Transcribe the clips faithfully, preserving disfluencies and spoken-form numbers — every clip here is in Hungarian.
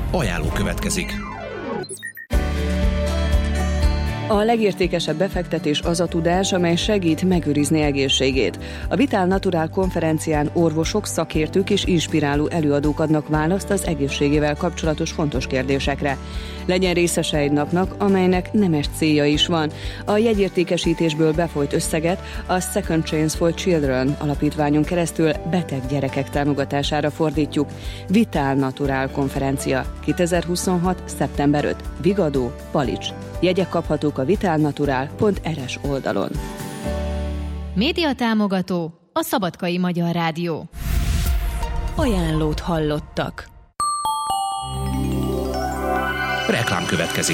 Ajánló következik. A legértékesebb befektetés az a tudás, amely segít megőrizni egészségét. A Vital Natural konferencián orvosok, szakértők és inspiráló előadók adnak választ az egészségével kapcsolatos fontos kérdésekre. Legyen részese egy napnak, amelynek nemes célja is van. A jegyértékesítésből befolyt összeget a Second Chance for Children alapítványon keresztül beteg gyerekek támogatására fordítjuk. Vital Natural konferencia kétezer-huszonhat. szeptember ötödike. Vigadó, Palics. Jegyek kaphatók a vitalnatural pont er es oldalon. Média támogató a Szabadkai Magyar Rádió. Ajánlót hallottak. Reklám következik.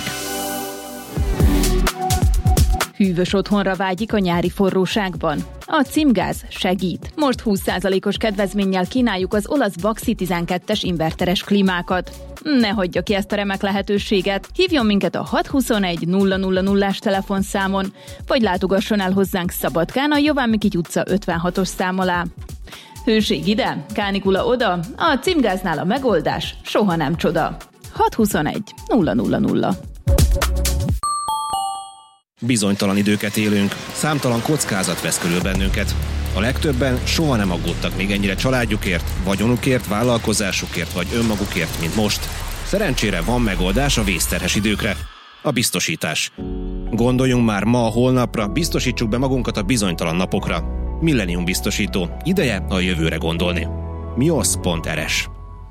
Hűvös otthonra vágyik a nyári forróságban? A Címgáz segít. Most húsz százalékos kedvezménnyel kínáljuk az olasz Vaxi tizenkettes inverteres klímákat. Ne hagyja ki ezt a remek lehetőséget. Hívjon minket a hat huszonegy nulla nulla nullás telefonszámon, vagy látogasson el hozzánk Szabadkán a Jován Mikity utca ötvenhatos szám alá. Hőség ide, kánikula oda, a Címgáznál a megoldás soha nem csoda. hat huszonegy nulla nulla nulla. Bizonytalan időket élünk, számtalan kockázat vesz körül bennünket. A legtöbben soha nem aggódtak még ennyire családjukért, vagyonukért, vállalkozásukért vagy önmagukért, mint most. Szerencsére van megoldás a vészterhes időkre. A biztosítás. Gondoljunk már ma a holnapra, biztosítsuk be magunkat a bizonytalan napokra. Millennium biztosító. Ideje a jövőre gondolni. mios pont er es.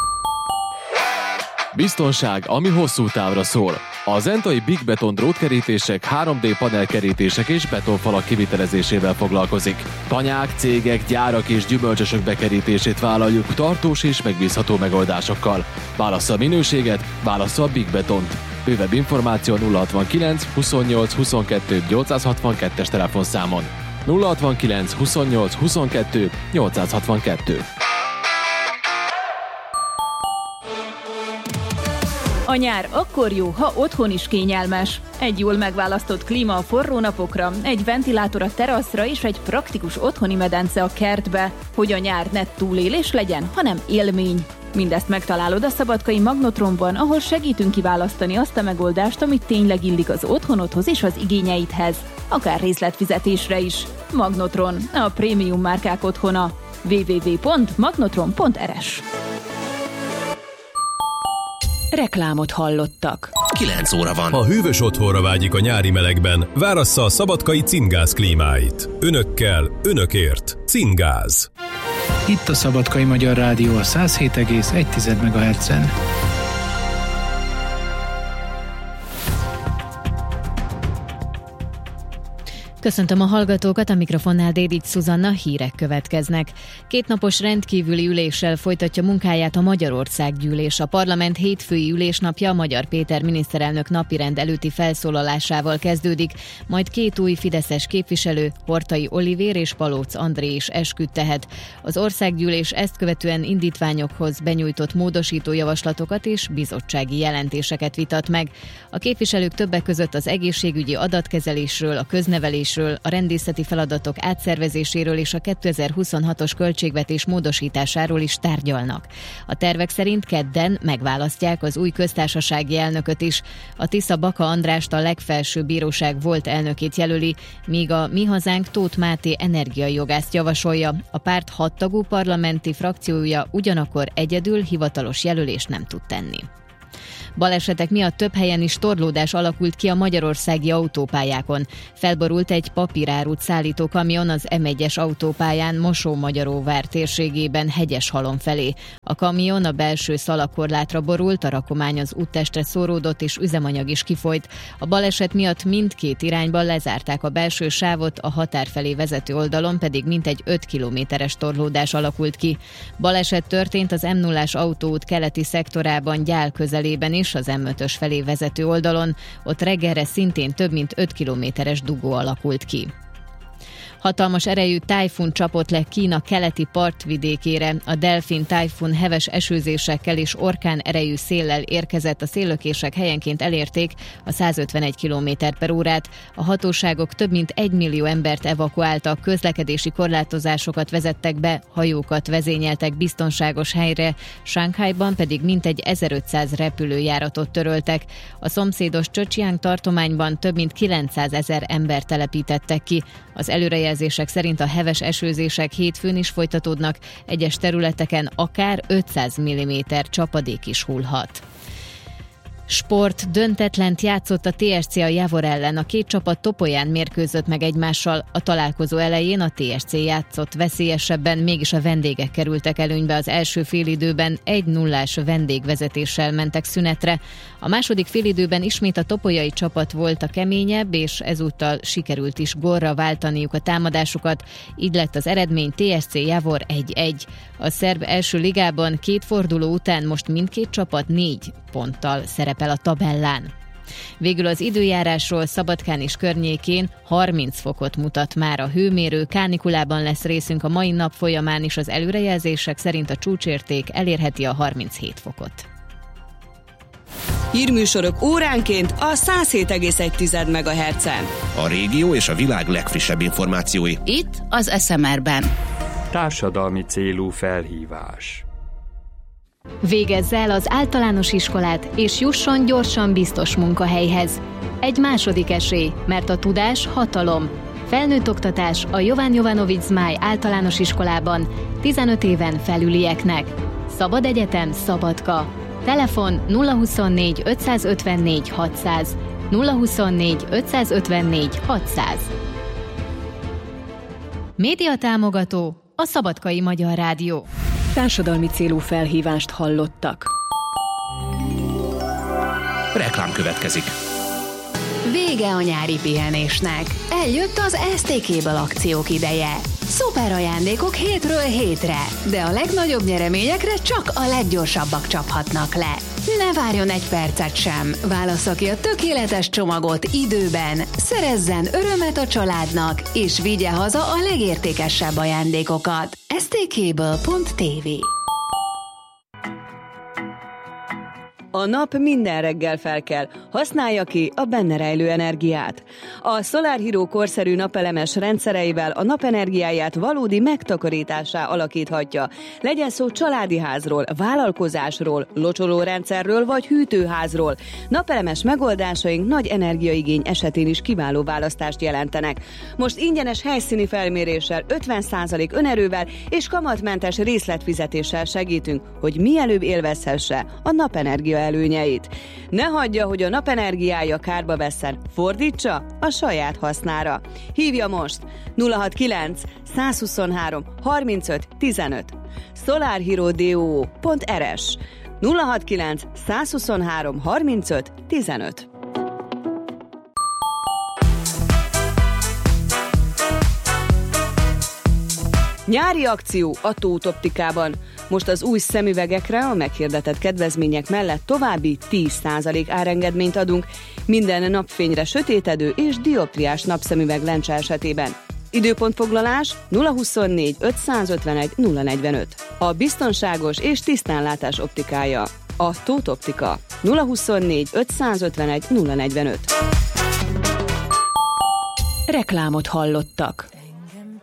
Biztonság, ami hosszú távra szól. A zentai Big Beton drótkerítések, három dé panelkerítések és betonfalak kivitelezésével foglalkozik. Tanyák, cégek, gyárak és gyümölcsösök bekerítését vállaljuk tartós és megbízható megoldásokkal. Válassza a minőséget, válassza a Big Betont. Bővebb információ nulla hatvankilenc huszonnyolc huszonkettő nyolcszázhatvankettes telefonszámon. nulla hatvankilenc huszonnyolc huszonkettő nyolcszázhatvankettő. A nyár akkor jó, ha otthon is kényelmes. Egy jól megválasztott klíma a forró napokra, egy ventilátor a teraszra és egy praktikus otthoni medence a kertbe, hogy a nyár ne túlélés legyen, hanem élmény. Mindezt megtalálod a Szabadkai Magnotronban, ahol segítünk kiválasztani azt a megoldást, amit tényleg illik az otthonodhoz és az igényeidhez, akár részletfizetésre is. Magnotron, a prémium márkák otthona. double-u double-u double-u pont magnotron pont er es. Reklámot hallottak. kilenc óra van. Ha hűvös otthonra vágyik a nyári melegben, várassza a Szabadkai Címgáz klímáit. Önökkel, önökért. Címgáz. Itt a Szabadkai Magyar Rádió a száz hét egész egy megahertzen. Köszöntöm a hallgatókat, a mikrofonnál Dédics Szuzanna, hírek következnek. Kétnapos rendkívüli üléssel folytatja munkáját a Magyarországgyűlés. A parlament hétfői ülésnapja Magyar Péter miniszterelnök napirend előtti felszólalásával kezdődik, majd két új fideszes képviselő, Horthy Olivér és Palóc André is esküt tehet. Az országgyűlés ezt követően indítványokhoz benyújtott módosító javaslatokat és bizottsági jelentéseket vitat meg. A képviselők többek között az egészségügyi adatkezelésről, a köznevelés a rendészeti feladatok átszervezéséről és a kétezer-huszonhatos költségvetés módosításáról is tárgyalnak. A tervek szerint kedden megválasztják az új köztársasági elnököt is. A Tisza Baka Andrást a legfelsőbb bíróság volt elnökét jelöli, míg a Mi Hazánk Tóth Máté energiajogászt javasolja. A párt hattagú parlamenti frakciója ugyanakkor egyedül hivatalos jelölést nem tud tenni. Balesetek miatt több helyen is torlódás alakult ki a magyarországi autópályákon. Felborult egy papírárut szállító kamion az em egyes autópályán Mosó-Magyaróvár térségében Hegyeshalom felé. A kamion a belső szalagkorlátra borult, a rakomány az úttestre szóródott és üzemanyag is kifolyt. A baleset miatt mindkét irányban lezárták a belső sávot, a határ felé vezető oldalon pedig mintegy öt kilométeres torlódás alakult ki. Baleset történt az em nullás autóút keleti szektorában, Gyál közelében is, az em ötös felé vezető oldalon, ott reggelre szintén több mint öt kilométeres dugó alakult ki. Hatalmas erejű tájfun csapott le Kína keleti partvidékére. A Delfin tájfun heves esőzésekkel és orkán erejű széllel érkezett, a széllökések helyenként elérték a száz ötvenegy kilométer per órát. A hatóságok több mint egy millió embert evakuáltak, közlekedési korlátozásokat vezettek be, hajókat vezényeltek biztonságos helyre, Shanghaiban pedig mintegy ezerötszáz repülőjáratot töröltek. A szomszédos Zhejiang tartományban több mint kilencszázezer ember telepítettek ki. Az előrejelzések szerint a heves esőzések hétfőn is folytatódnak, egyes területeken akár ötszáz milliméter csapadék is hullhat. Sport, döntetlent játszott a té es cé a Javor ellen, a két csapat Topolyán mérkőzött meg egymással. A találkozó elején a té es cé játszott veszélyesebben, mégis a vendégek kerültek előnybe. Az első félidőben egy nullás vendégvezetéssel mentek szünetre. A második félidőben ismét a topolyai csapat volt a keményebb, és ezúttal sikerült is gólra váltaniuk a támadásukat. Így lett az eredmény té es cé Javor egy egy. A szerb első ligában két forduló után most mindkét csapat négy ponttal szerepel a tabellán. Végül az időjárásról: Szabadkán és környékén harminc fokot mutat már a hőmérő, kánikulában lesz részünk a mai nap folyamán is, az előrejelzések szerint a csúcsérték elérheti a harminchét fokot. Hírműsorok óránként a száz hét egész egy megahertzen. A régió és a világ legfrissebb információi itt az es em er-ben. Társadalmi célú felhívás. Végezze el az általános iskolát, és jusson gyorsan biztos munkahelyhez. Egy második esély, mert a tudás hatalom. Felnőtt oktatás a Jovan Jovanovic Zmáj általános iskolában tizenöt éven felülieknek. Szabad egyetem, Szabadka. Telefon nulla huszonnégy ötszázötvennégy hatszáz, nulla huszonnégy ötszázötvennégy hatszáz. Média támogató a Szabadkai Magyar Rádió. Társadalmi célú felhívást hallottak. Reklám következik. Vége a nyári pihenésnek. Eljött az es té Cable akciók ideje. Szuper ajándékok hétről hétre, de a legnagyobb nyereményekre csak a leggyorsabbak csaphatnak le. Ne várjon egy percet sem, válassza ki a tökéletes csomagot időben, szerezzen örömet a családnak, és vigye haza a legértékesebb ajándékokat. es té cable pont té vé. A nap minden reggel felkel, használja ki a benne rejlő energiát. A Solar Hero korszerű napelemes rendszereivel a napenergiáját valódi megtakarításá alakíthatja. Legyen szó családi házról, vállalkozásról, locsolórendszerről vagy hűtőházról. Napelemes megoldásaink nagy energiaigény esetén is kiváló választást jelentenek. Most ingyenes helyszíni felméréssel, ötven százalék önerővel és kamatmentes részletfizetéssel segítünk, hogy mielőbb élvezhesse a napenergia előnyeit. Ne hagyja, hogy a napenergiája kárba vesszen, fordítsa a saját hasznára. Hívja most nulla hatvankilenc százhuszonhárom harmincöt tizenöt solarhero pont er es nulla hatvankilenc százhuszonhárom harmincöt tizenöt. Nyári akció a Tóth Optikában. Most az új szemüvegekre a meghirdetett kedvezmények mellett további tíz százalék árengedményt adunk minden napfényre sötétedő és dioptriás napszemüveg lencse esetében. Időpontfoglalás nulla huszonnégy ötszázötvenegy nulla negyvenöt. A biztonságos és tisztánlátás optikája. A Tóth Optika. nulla huszonnégy ötszázötvenegy nulla negyvenöt. Reklámot hallottak.